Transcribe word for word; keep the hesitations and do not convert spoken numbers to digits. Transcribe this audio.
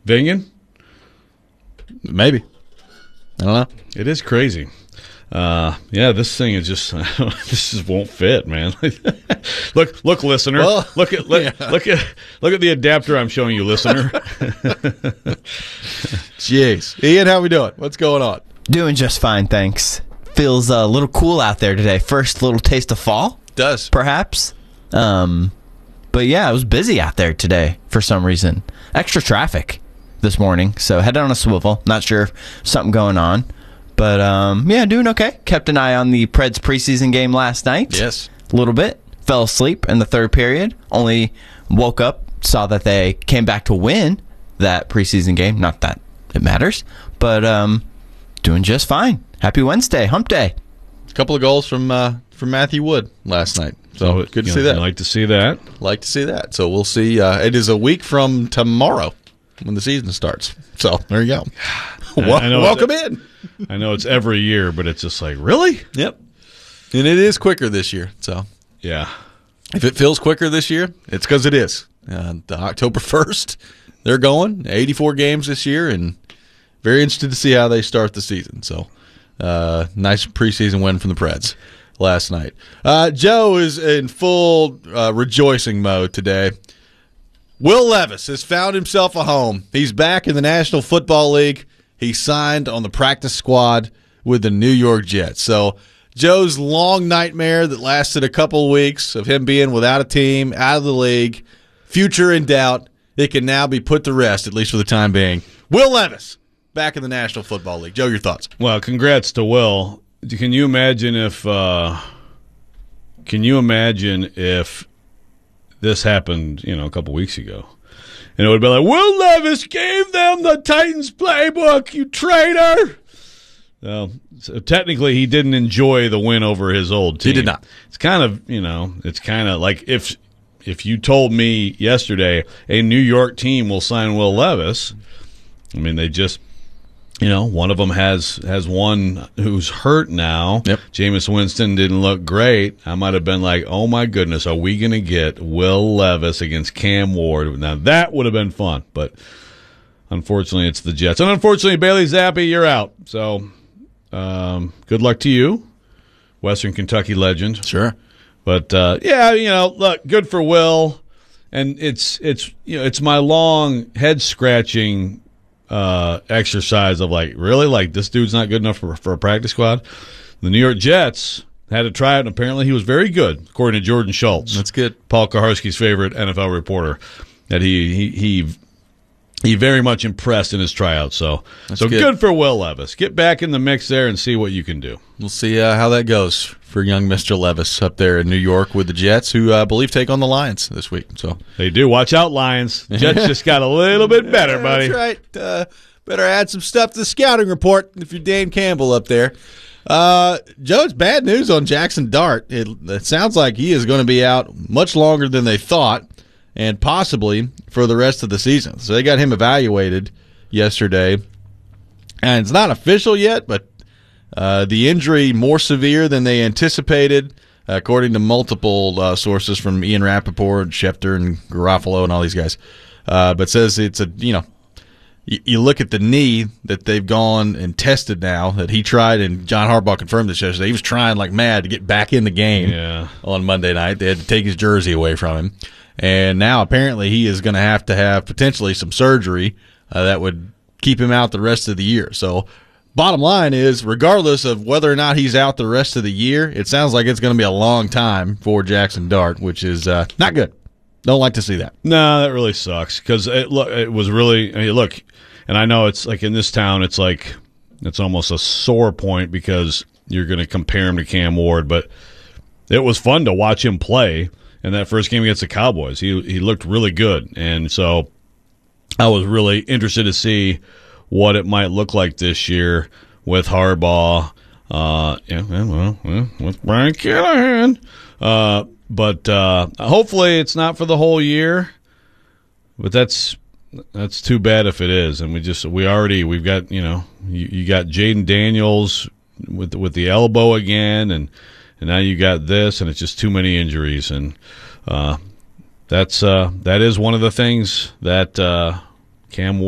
Vingan? Maybe. I don't know. It is crazy. Uh, yeah, this thing is just this just won't fit, man. look, look, listener. Well, look at look, yeah. look at look at the adapter I'm showing you, listener. Jeez, Ian, how we doing? What's going on? Doing just fine, thanks. Feels a little cool out there today. First little taste of fall, Does perhaps. Um, but yeah, it was busy out there today for some reason. Extra traffic this morning, so headed on a swivel. Not sure if something going on. But, um, yeah, doing okay. Kept an eye on the Preds preseason game last night. Yes. A little bit. Fell asleep in the third period. Only woke up, saw that they came back to win that preseason game. Not that it matters. But um, doing just fine. Happy Wednesday. Hump day. A couple of goals from uh, from Matthew Wood last night. So, good to you see know, that. I like to see that. Like to see that. So, we'll see. Uh, it is a week from tomorrow when the season starts. So, there you go. Well, I know welcome it's, in. I know it's every year, but it's just like, really? Yep. And it is quicker this year. So Yeah. if it feels quicker this year, it's because it is. Uh, the October first, they're going. eighty-four games this year, and very interested to see how they start the season. So uh, nice preseason win from the Preds last night. Uh, Joe is in full uh, rejoicing mode today. Will Levis has found himself a home. He's back in the National Football League. He signed on the practice squad with the New York Jets. So Joe's long nightmare that lasted a couple of weeks of him being without a team, out of the league, future in doubt, it can now be put to rest, at least for the time being. Will Levis back in the National Football League. Joe, your thoughts? Well, congrats to Will. Can you imagine if uh, can you imagine if this happened, you know, a couple weeks ago? And it would be like, Will Levis gave them the Titans playbook, you traitor. Well, so technically he didn't enjoy the win over his old team. He did not. It's kind of, you know, it's kind of like if if you told me yesterday a New York team will sign Will Levis, I mean, they just, you know, one of them has has one who's hurt now. Yep. Jameis Winston didn't look great. I might have been like, oh, my goodness, are we going to get Will Levis against Cam Ward? Now, that would have been fun. But unfortunately, it's the Jets. And unfortunately, Bailey Zappi, you're out. So um, good luck to you, Western Kentucky legend. Sure. But, uh, yeah, you know, look, good for Will. And it's, it's you know, it's my long head-scratching Uh, exercise of like, really? Like, this dude's not good enough for, for a practice squad? The New York Jets had to try it, and apparently he was very good, according to Jordan Schultz. That's good. Paul Kaharski's favorite N F L reporter. That he he he, he very much impressed in his tryout. So, That's so good. good for Will Levis. Get back in the mix there and see what you can do. We'll see uh, how that goes for young Mister Levis up there in New York with the Jets, who uh, I believe take on the Lions this week. So They do. Watch out, Lions. Jets just got a little bit better, buddy. That's right. Uh, better add some stuff to the scouting report if you're Dan Campbell up there. Uh, Joe, it's bad news on Jackson Dart. It, it sounds like he is going to be out much longer than they thought, and possibly for the rest of the season. So they got him evaluated yesterday, and it's not official yet, but uh, the injury more severe than they anticipated, according to multiple uh, sources from Ian Rappaport, Schefter, and Garofalo, and all these guys. Uh, but says it's a, you know, you, you look at the knee that they've gone and tested now that he tried, and John Harbaugh confirmed this yesterday. He was trying like mad to get back in the game Yeah. on Monday night. They had to take his jersey away from him. And now apparently he is going to have to have potentially some surgery uh, that would keep him out the rest of the year. So bottom line is, regardless of whether or not he's out the rest of the year, it sounds like it's going to be a long time for Jackson Dart, which is uh, not good. Don't like to see that. No, that really sucks because it, look, it was really, I mean, look, and I know it's like in this town, it's like, it's almost a sore point because you're going to compare him to Cam Ward, but it was fun to watch him play in that first game against the Cowboys. He he looked really good, and so I was really interested to see what it might look like this year with Harbaugh, uh, yeah, well, well, with Brian Callahan. Uh, but uh, hopefully it's not for the whole year. But that's that's too bad if it is. And we just we already we've got you know you, you got Jaden Daniels with with the elbow again, and and now you got this, and it's just too many injuries, and uh, that's uh, that is one of the things that uh, Cam